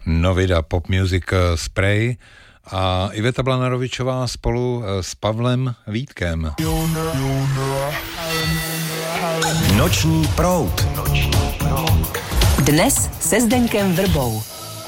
Novida Pop Music Spray a Iveta Blanarovičová spolu s Pavlem Vítkem. Noční proud. Dnes se Zdeňkem Vrbou.